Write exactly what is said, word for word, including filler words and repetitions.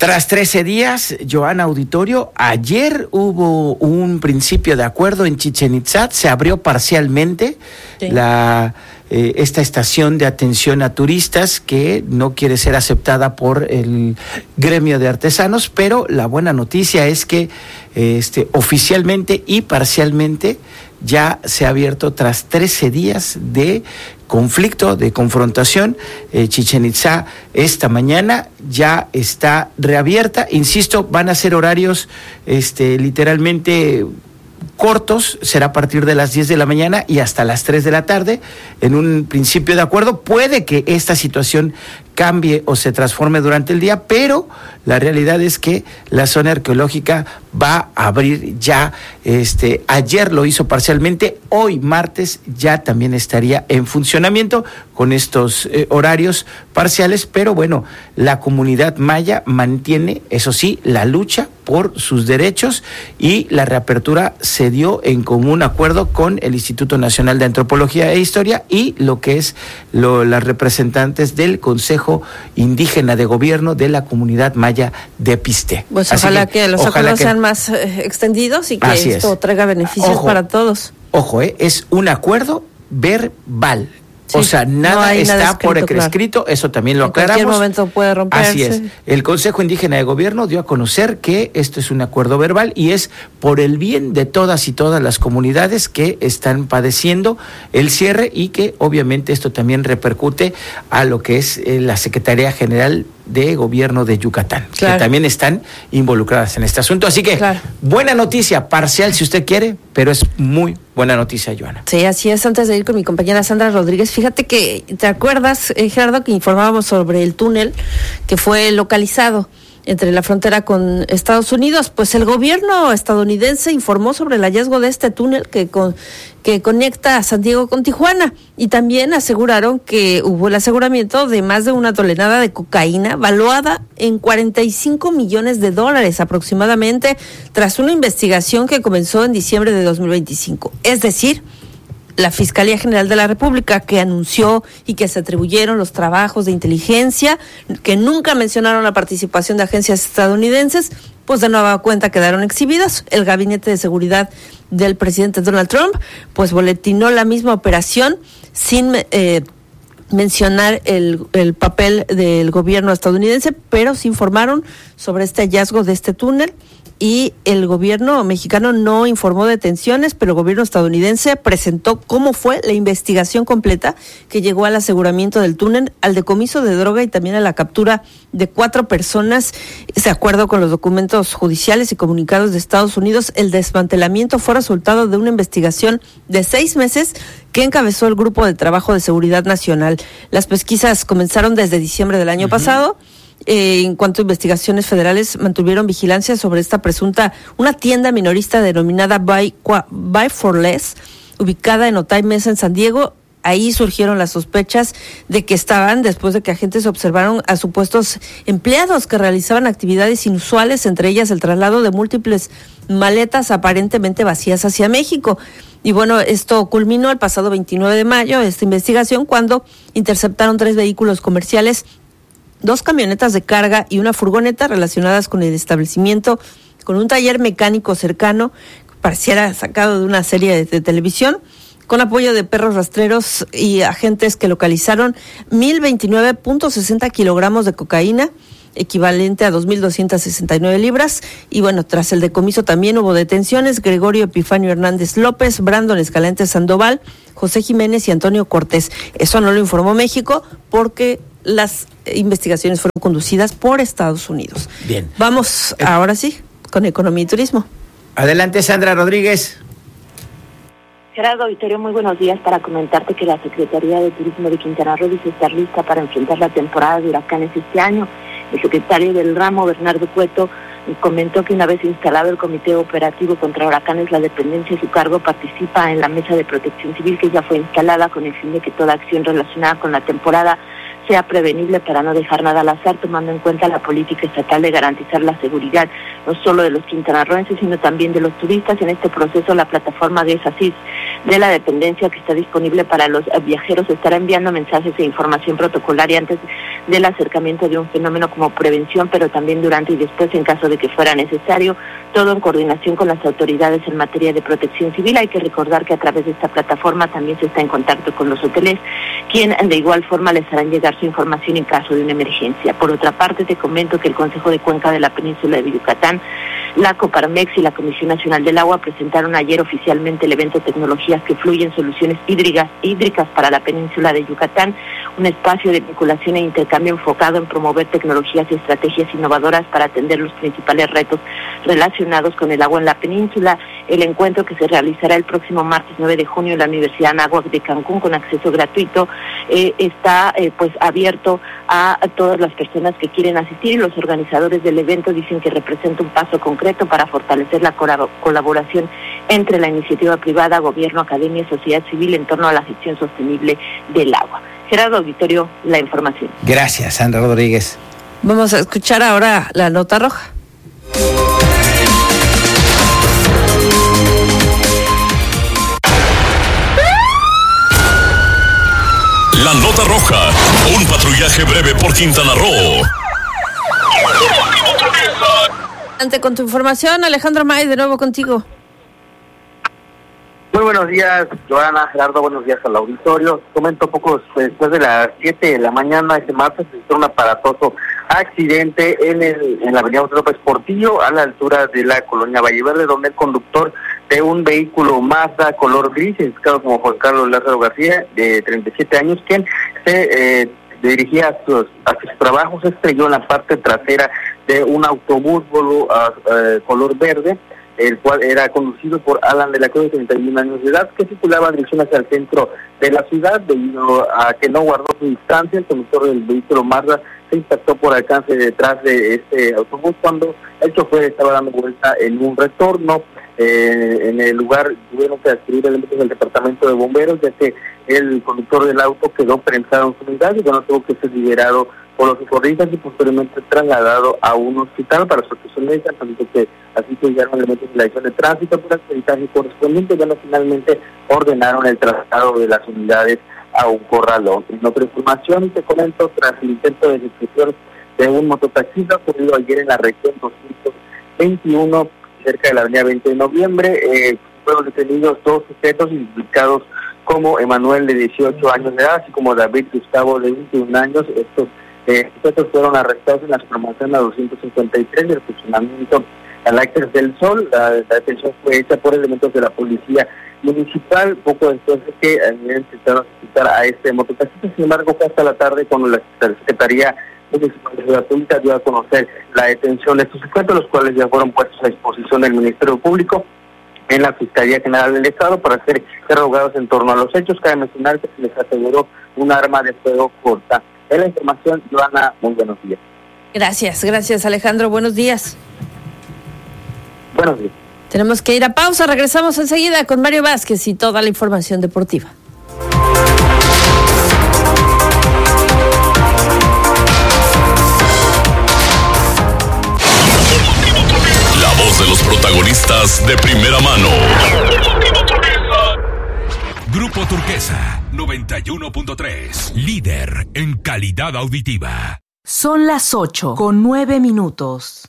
Tras trece días, Joana Auditorio, ayer hubo un principio de acuerdo en Chichén Itzá, se abrió parcialmente sí. la eh, esta estación de atención a turistas que no quiere ser aceptada por el gremio de artesanos, pero la buena noticia es que eh, este, oficialmente y parcialmente ya se ha abierto tras trece días de conflicto, de confrontación. eh, Chichén Itzá esta mañana ya está reabierta, insisto, van a ser horarios este, literalmente cortos, será a partir de las diez de la mañana y hasta las tres de la tarde, en un principio de acuerdo. Puede que esta situación cambie o se transforme durante el día, pero la realidad es que la zona arqueológica va a abrir ya, este, ayer lo hizo parcialmente, hoy martes ya también estaría en funcionamiento con estos eh, horarios parciales, pero bueno, la comunidad maya mantiene, eso sí, la lucha por sus derechos y la reapertura se dio en común acuerdo con el Instituto Nacional de Antropología e Historia y lo que es lo, las representantes del Consejo Indígena de Gobierno de la comunidad maya de Piste. Pues Así ojalá que, que los acuerdos que, sean más eh, extendidos y que esto es. traiga beneficios ojo, para todos. Ojo, eh, es un acuerdo verbal. Sí, o sea, nada no está nada escrito, por escrito, claro. Eso también lo en aclaramos. En cualquier momento puede romperse. Así es. El Consejo Indígena de Gobierno dio a conocer que esto es un acuerdo verbal y es por el bien de todas y todas las comunidades que están padeciendo el cierre y que obviamente esto también repercute a lo que es eh, la Secretaría General de Gobierno de Yucatán, claro. que también están involucradas en este asunto. Así que, claro. buena noticia, parcial si usted quiere, pero es muy buena noticia, Joana. Sí, así es. Antes de ir con mi compañera Sandra Rodríguez, fíjate que, ¿te acuerdas, eh, Gerardo, que informábamos sobre el túnel que fue localizado entre la frontera con Estados Unidos? Pues el gobierno estadounidense informó sobre el hallazgo de este túnel que con, que conecta a San Diego con Tijuana y también aseguraron que hubo el aseguramiento de más de una tonelada de cocaína valuada en cuarenta y cinco millones de dólares aproximadamente tras una investigación que comenzó en diciembre de dos mil veinticinco. Es decir, la Fiscalía General de la República, que anunció y que se atribuyeron los trabajos de inteligencia, que nunca mencionaron la participación de agencias estadounidenses, pues de nueva cuenta quedaron exhibidos. El Gabinete de Seguridad del presidente Donald Trump, pues boletinó la misma operación sin eh, mencionar el, el papel del gobierno estadounidense, pero se informaron sobre este hallazgo de este túnel. Y el gobierno mexicano no informó detenciones, pero el gobierno estadounidense presentó cómo fue la investigación completa que llegó al aseguramiento del túnel, al decomiso de droga y también a la captura de cuatro personas. De acuerdo con los documentos judiciales y comunicados de Estados Unidos, el desmantelamiento fue resultado de una investigación de seis meses que encabezó el Grupo de Trabajo de Seguridad Nacional. Las pesquisas comenzaron desde diciembre del año uh-huh. pasado. Eh, en cuanto a investigaciones federales, mantuvieron vigilancia sobre esta presunta, una tienda minorista denominada Buy, Buy for Less, ubicada en Otay Mesa, en San Diego. Ahí surgieron las sospechas de que estaban, después de que agentes observaron a supuestos empleados que realizaban actividades inusuales, entre ellas el traslado de múltiples maletas aparentemente vacías hacia México. Y bueno, esto culminó el pasado veintinueve de mayo, esta investigación, cuando interceptaron tres vehículos comerciales, dos camionetas de carga y una furgoneta relacionadas con el establecimiento, con un taller mecánico cercano, pareciera sacado de una serie de, de televisión, con apoyo de perros rastreros y agentes que localizaron mil veintinueve punto sesenta kilogramos de cocaína, equivalente a dos mil doscientas sesenta y nueve libras. Y bueno, tras el decomiso también hubo detenciones: Gregorio Epifanio Hernández López, Brandon Escalante Sandoval, José Jiménez y Antonio Cortés. Eso no lo informó México porque las investigaciones fueron conducidas por Estados Unidos. Bien. Vamos eh, ahora sí con Economía y Turismo. Adelante, Sandra Rodríguez. Gerardo Auditorio, muy buenos días, para comentarte que la Secretaría de Turismo de Quintana Roo dice estar lista para enfrentar la temporada de huracanes este año. El secretario del ramo, Bernardo Cueto, comentó que una vez instalado el Comité Operativo contra Huracanes, la dependencia a su cargo participa en la Mesa de Protección Civil, que ya fue instalada con el fin de que toda acción relacionada con la temporada sea prevenible para no dejar nada al azar, tomando en cuenta la política estatal de garantizar la seguridad no solo de los quintanarroenses, sino también de los turistas. En este proceso, la plataforma de ESACIS de la dependencia, que está disponible para los viajeros. Estará enviando mensajes e información protocolaria antes del acercamiento de un fenómeno como prevención, pero también durante y después en caso de que fuera necesario, todo en coordinación con las autoridades en materia de protección civil. Hay que recordar que a través de esta plataforma también se está en contacto con los hoteles, quien de igual forma les harán llegar su información en caso de una emergencia. Por otra parte, te comento que el Consejo de Cuenca de la Península de Yucatán, la Coparmex y la Comisión Nacional del Agua presentaron ayer oficialmente el evento Tecnologías que Fluyen, Soluciones Hídricas, hídricas para la Península de Yucatán, un espacio de vinculación e intercambio enfocado en promover tecnologías y estrategias innovadoras para atender los principales retos relacionados con el agua en la península. El encuentro, que se realizará el próximo martes nueve de junio en la Universidad Anáhuac de Cancún con acceso gratuito, eh, está eh, pues abierto a, a todas las personas que quieren asistir, y los organizadores del evento dicen que representa un paso concreto para fortalecer la colaboración entre la iniciativa privada, gobierno, academia y sociedad civil en torno a la gestión sostenible del agua. Gerardo Auditorio, la información. Gracias, Sandra Rodríguez. Vamos a escuchar ahora la nota roja. La nota roja, un patrullaje breve por Quintana Roo. Ante con tu información, Alejandro May, de nuevo contigo. Muy buenos días, Joana, Gerardo, buenos días al auditorio. Comento poco después de las siete de la mañana, este martes, se registró un aparatoso accidente en el en la avenida López Portillo, a la altura de la colonia Valle Verde, donde el conductor de un vehículo Mazda color gris, identificado como Juan Carlos Lázaro García, de treinta y siete años, quien se eh, dirigía a sus, a sus trabajos, se estrelló en la parte trasera de un autobús uh, uh, color verde, el cual era conducido por Alan de la Cruz, de treinta y un años de edad, que circulaba en dirección hacia el centro de la ciudad. Debido a que no guardó su distancia, el conductor del vehículo Mazda se impactó por alcance detrás de este autobús cuando el chofer estaba dando vuelta en un retorno. Eh, en el lugar tuvieron que adquirir elementos del departamento de bomberos, ya que el conductor del auto quedó prensado en su unidad y bueno, tuvo que ser liberado por los socorristas y posteriormente trasladado a un hospital para su atención médica, tanto que así se llegaron elementos de la dirección de tránsito por el peritaje correspondiente. Bueno, finalmente ordenaron el traslado de las unidades a un corralón. En otra información, te comento, tras el intento de ejecución de un mototaxista ocurrido ayer en la región doscientos veintiuno, cerca de la avenida veinte de noviembre, eh, fueron detenidos dos sujetos identificados como Emanuel, de dieciocho años de edad, así como David Gustavo, de veintiún años. Estos eh, sujetos fueron arrestados en la promoción a doscientos cincuenta y tres del funcionamiento al Lácteos del Sol. La, la detención fue hecha por elementos de la policía municipal, poco después de que eh, intentaron citar a este mototaxista. Sin embargo, fue hasta la tarde cuando la, la Secretaría Municipal de Seguridad Pública dio a conocer la detención de estos sujetos, los cuales ya fueron puestos a disposición del Ministerio Público en la Fiscalía General del Estado para ser interrogados en torno a los hechos. Cabe mencionar que se les aseguró un arma de fuego corta. Es la información, Joana, muy buenos días. Gracias, gracias Alejandro, buenos días. Buenos días. Tenemos que ir a pausa, regresamos enseguida con Mario Vázquez y toda la información deportiva. La voz de los protagonistas de primera mano. Grupo Turquesa noventa y uno punto tres, líder en calidad auditiva. Son las ocho con nueve minutos.